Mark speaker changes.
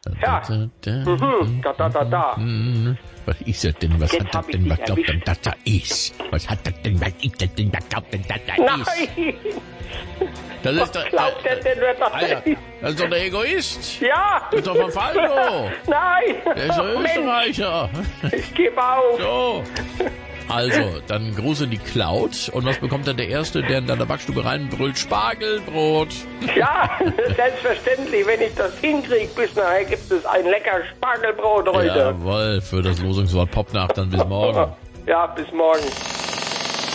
Speaker 1: Ja. Da.
Speaker 2: Was ist das denn? Was
Speaker 1: Jetzt
Speaker 2: hat das
Speaker 1: hab ich
Speaker 2: denn?
Speaker 1: dich
Speaker 2: Was glaubt denn,
Speaker 1: erwischt.
Speaker 2: dass da ist? Was hat das denn? Was ist das denn? Was glaubt denn, dass da ist?
Speaker 1: Nein!
Speaker 2: Das
Speaker 1: Was
Speaker 2: ist doch,
Speaker 1: glaubt der denn, wer das
Speaker 2: Alter,
Speaker 1: ist?
Speaker 2: das ist doch der Egoist.
Speaker 1: Ja!
Speaker 2: Das ist doch von Falco.
Speaker 1: Nein!
Speaker 2: Der ist doch
Speaker 1: Mensch,
Speaker 2: Österreicher.
Speaker 1: ich gebe auf.
Speaker 2: So. Also, dann Gruß in die Cloud. Und was bekommt dann der Erste, der in deiner Backstube reinbrüllt? Spargelbrot.
Speaker 1: Ja, selbstverständlich, wenn ich das hinkriege, bis nachher gibt es ein lecker Spargelbrot heute.
Speaker 2: Jawohl, für das Losungswort Popnacht dann bis morgen.
Speaker 1: Ja, bis morgen.